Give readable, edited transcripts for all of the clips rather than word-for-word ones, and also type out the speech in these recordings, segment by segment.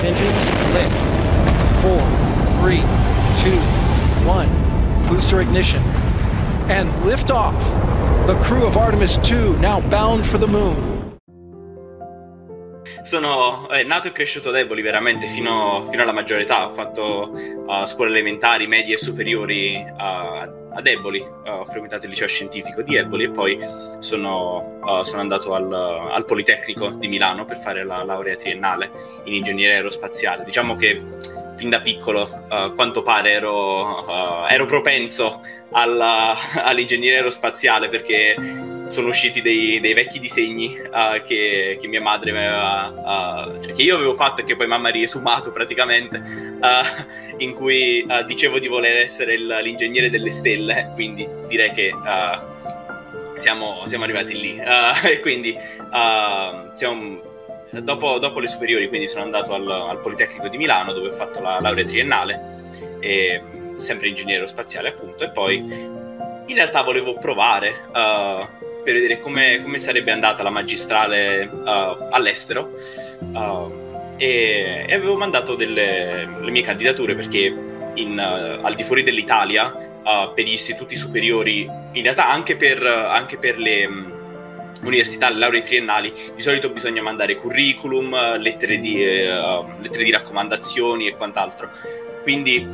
Engines lit. 4, 3, 2, 1. Booster ignition. And liftoff. The crew of Artemis 2 now bound for the moon. Sono nato e cresciuto a Eboli veramente fino alla maggiore età. Ho fatto scuole elementari, medie e superiori ad Eboli. Ho frequentato il liceo scientifico di Eboli e poi sono andato al Politecnico di Milano per fare la laurea triennale in ingegneria aerospaziale. Diciamo che fin da piccolo, quanto pare, ero propenso all'ingegneria aerospaziale, perché sono usciti dei vecchi disegni che mia madre cioè che io avevo fatto e che poi mamma ha riesumato praticamente, in cui dicevo di voler essere l'ingegnere delle stelle, quindi direi che siamo arrivati lì. E quindi dopo le superiori, quindi sono andato al Politecnico di Milano, dove ho fatto la laurea triennale, sempre ingegneria aerospaziale appunto, e poi in realtà volevo provare per vedere come sarebbe andata la magistrale all'estero, e avevo mandato le mie candidature, perché al di fuori dell'Italia, per gli istituti superiori, in realtà anche per le università, le lauree triennali, di solito bisogna mandare curriculum, lettere di raccomandazioni e quant'altro. Quindi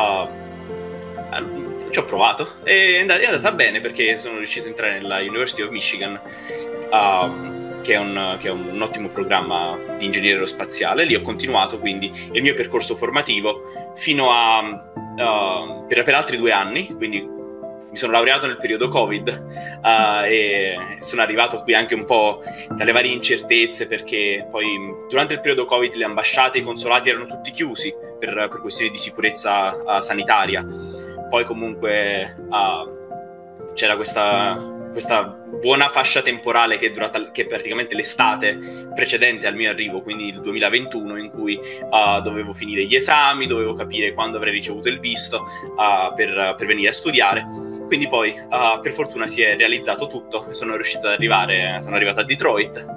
ci ho provato e è andata bene, perché sono riuscito a entrare nella University of Michigan, che è un ottimo programma di ingegneria aerospaziale. Lì ho continuato quindi il mio percorso formativo fino per altri 2 anni, quindi mi sono laureato nel periodo Covid, e sono arrivato qui anche un po' dalle varie incertezze, perché poi durante il periodo Covid le ambasciate e i consolati erano tutti chiusi per questioni di sicurezza sanitaria. Poi comunque c'era questa buona fascia temporale che è praticamente l'estate precedente al mio arrivo, quindi il 2021, in cui dovevo finire gli esami, dovevo capire quando avrei ricevuto il visto per venire a studiare. Quindi poi per fortuna si è realizzato tutto, sono arrivato a Detroit,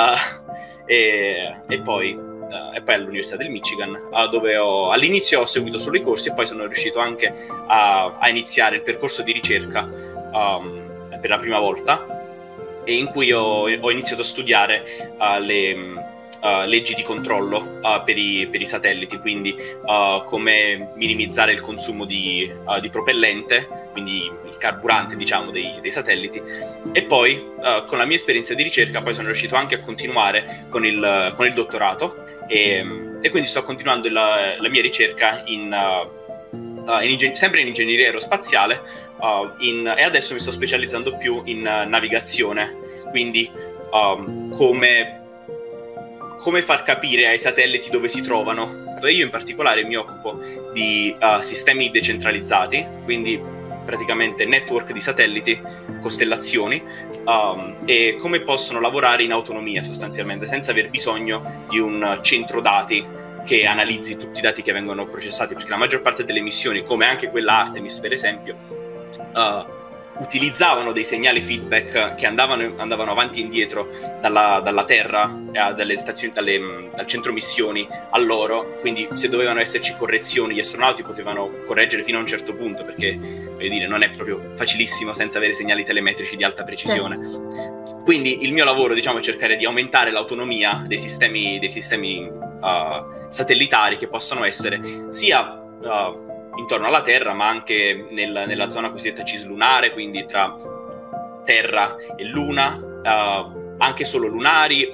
e poi all'Università del Michigan, dove all'inizio ho seguito solo i corsi, e poi sono riuscito anche a iniziare il percorso di ricerca per la prima volta, e in cui ho iniziato a studiare le leggi di controllo per i satelliti, quindi come minimizzare il consumo di propellente, quindi il carburante, diciamo, dei satelliti. E poi con la mia esperienza di ricerca poi sono riuscito anche a continuare con il dottorato, e quindi sto continuando la mia ricerca sempre in ingegneria aerospaziale, e adesso mi sto specializzando più in navigazione, quindi come far capire ai satelliti dove si trovano. Io in particolare mi occupo di sistemi decentralizzati, quindi praticamente network di satelliti, costellazioni, e come possono lavorare in autonomia, sostanzialmente, senza aver bisogno di un centro dati che analizzi tutti i dati che vengono processati, perché la maggior parte delle missioni, come anche quella Artemis per esempio, utilizzavano dei segnali feedback che andavano avanti e indietro dalla Terra, dalle stazioni, dal centro missioni a loro. Quindi se dovevano esserci correzioni, gli astronauti potevano correggere fino a un certo punto, perché voglio dire, non è proprio facilissimo senza avere segnali telemetrici di alta precisione. Certo. Quindi il mio lavoro, diciamo, è cercare di aumentare l'autonomia dei sistemi satellitari, che possono essere sia intorno alla Terra, ma anche nella zona cosiddetta cislunare, quindi tra Terra e Luna, anche solo lunari,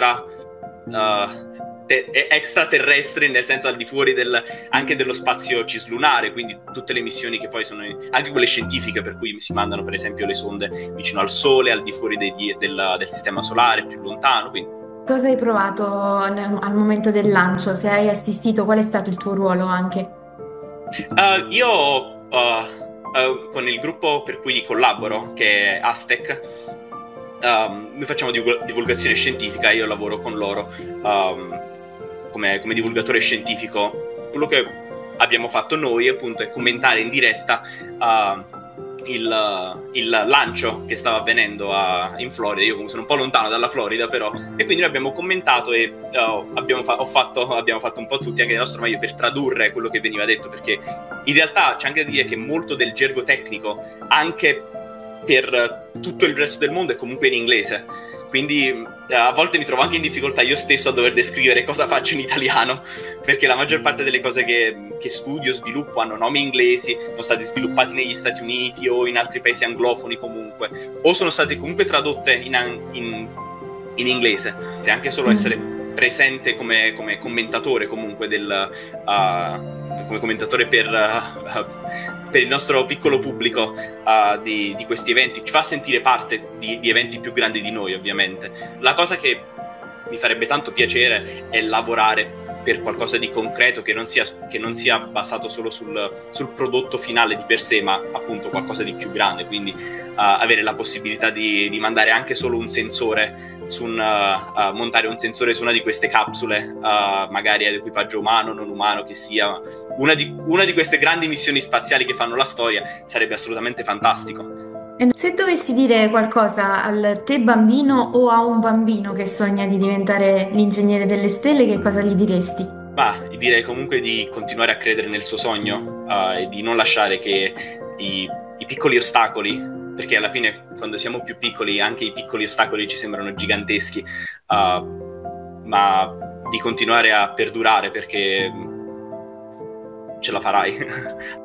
extraterrestri, nel senso al di fuori anche dello spazio cislunare, quindi tutte le missioni che poi sono anche quelle scientifiche, per cui si mandano per esempio le sonde vicino al Sole, al di fuori del sistema solare, più lontano. Quindi. Cosa hai provato al momento del lancio? Se hai assistito, qual è stato il tuo ruolo anche? Io con il gruppo per cui collaboro, che è Aztec, noi facciamo divulgazione scientifica. Io lavoro con loro come divulgatore scientifico. Quello che abbiamo fatto noi appunto è commentare in diretta il lancio che stava avvenendo in Florida. Io comunque sono un po' lontano dalla Florida, però, e quindi noi abbiamo commentato e abbiamo fatto un po' tutti anche il nostro meglio per tradurre quello che veniva detto, perché in realtà c'è anche da dire che molto del gergo tecnico, anche per tutto il resto del mondo, è comunque in inglese. Quindi a volte mi trovo anche in difficoltà io stesso a dover descrivere cosa faccio in italiano, perché la maggior parte delle cose che studio, sviluppo, hanno nomi inglesi, sono stati sviluppati negli Stati Uniti o in altri paesi anglofoni comunque, o sono state comunque tradotte in inglese. E anche solo essere presente come commentatore comunque come commentatore per il nostro piccolo pubblico di questi eventi ci fa sentire parte di eventi più grandi di noi, ovviamente. La cosa che mi farebbe tanto piacere è lavorare per qualcosa di concreto che non sia basato solo sul prodotto finale di per sé, ma appunto qualcosa di più grande, quindi avere la possibilità di mandare anche solo un sensore montare un sensore su una di queste capsule, magari ad equipaggio umano, non umano che sia, una di queste grandi missioni spaziali che fanno la storia, sarebbe assolutamente fantastico. E se dovessi dire qualcosa al te bambino o a un bambino che sogna di diventare l'ingegnere delle stelle, che cosa gli diresti? Ma direi comunque di continuare a credere nel suo sogno, e di non lasciare che i piccoli ostacoli, perché alla fine quando siamo più piccoli anche i piccoli ostacoli ci sembrano giganteschi, ma di continuare a perdurare, perché ce la farai.